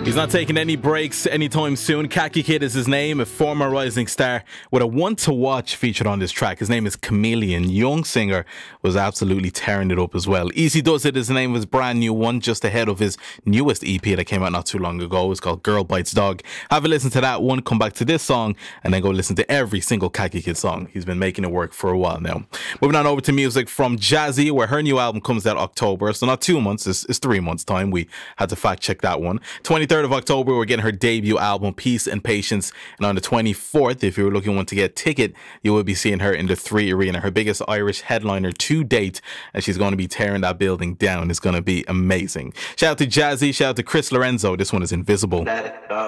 He's not taking any breaks anytime soon. Khaki Kid is his name, a former rising star with a one to watch featured on this track. His name is Chameleon. Young singer, was absolutely tearing it up as well. Easy Does It is the name of his brand new one, just ahead of his newest EP that came out not too long ago. It's called Girl Bites Dog. Have a listen to that one, come back to this song, and then go listen to every single Khaki Kid song. He's been making it work for a while now. Moving on over to music from Jazzy, where her new album comes out October, so not 2 months, it's 3 months time. We had to fact check that one. 23rd of October, we're getting her debut album, Peace and Patience. And on the 24th, if you're looking to get a ticket, you will be seeing her in the 3 Arena, her biggest Irish headliner to date. And she's going to be tearing that building down. It's going to be amazing. Shout out to Jazzy, shout out to Chris Lorenzo. This one is Invisible. Let it go.